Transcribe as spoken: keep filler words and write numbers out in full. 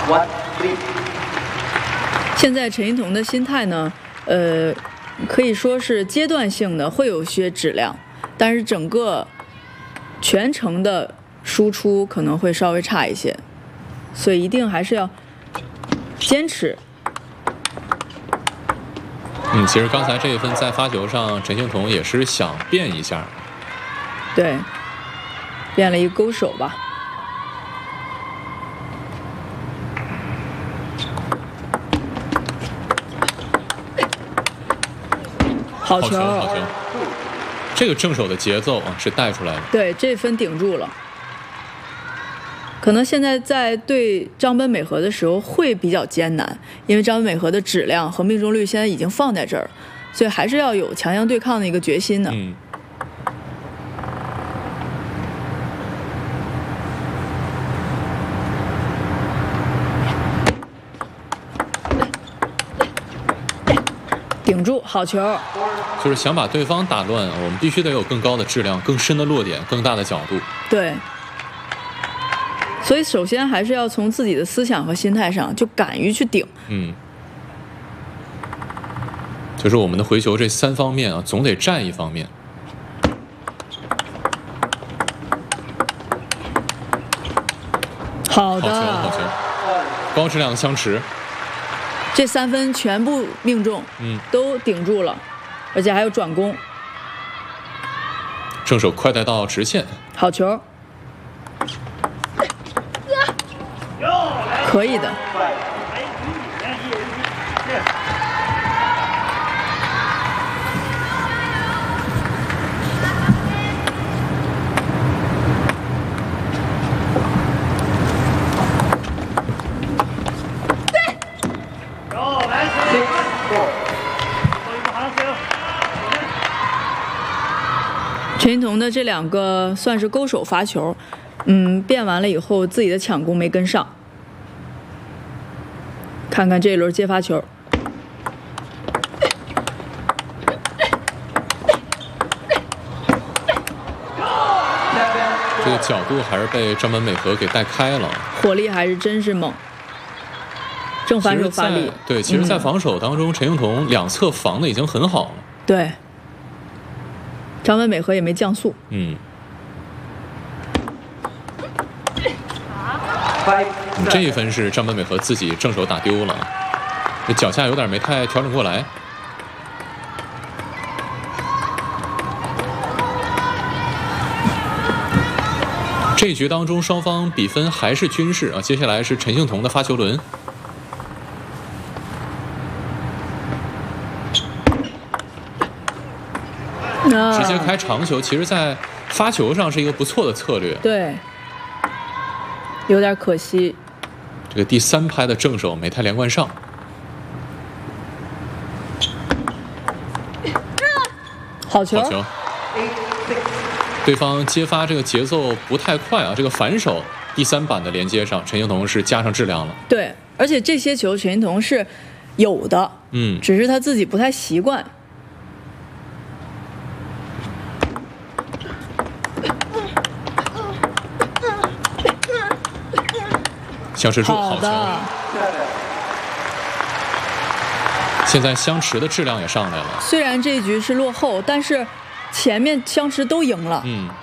现在陈一桐的心态呢，呃，可以说是阶段性的会有些质量，但是整个全程的输出可能会稍微差一些，所以一定还是要坚持。 嗯，其实刚才这一分在发球上，陈幸同也是想变一下， 对，变了一个勾手吧。好球， 好球！这个正手的节奏啊是带出来的。 对，这分顶住了。可能现在在对张本美和的时候会比较艰难，因为张本美和的质量和命中率现在已经放在这儿，所以还是要有强强对抗的一个决心的。 嗯。 顶住，好球！ 就是想把对方打乱，我们必须得有更高的质量、更深的落点、更大的角度。 对。所以首先还是要从自己的思想和心态上就敢于去顶。 嗯。就是我们的回球这三方面啊，总得占一方面。 好的。 好球，好球！高质量的相持。 这三分全部命中， 嗯， 都顶住了，而且还有转攻。 正手快带到直线， 好球，可以的。陈一桐的这两个算是勾手罚球，嗯，变完了以后自己的抢攻没跟上。看看这一轮接发球， 这个角度还是被张本美和给带开了， 火力还是真是猛。正反手发力， 对，其实，在防守当中，嗯、陈幸同两侧防的已经很好了。 对。张本美和也没降速。 嗯。这一分是张本美和自己正手打丢了，这脚下有点没太调整过来。这一局当中，双方比分还是均势啊。接下来是陈幸同的发球轮。直接开长球，其实在发球上是一个不错的策略。 对，有点可惜。 这个第三拍的正手没太连贯上。 好球！ 好球！对方接发这个节奏不太快啊，这个反手第三板的连接上，陈幸同是加上质量了。 对，而且这些球陈幸同是有的， 嗯， 只是他自己不太习惯。 相持住，好球！现在相持的质量也上来了。 虽然这一局是落后，但是前面相持都赢了。 嗯。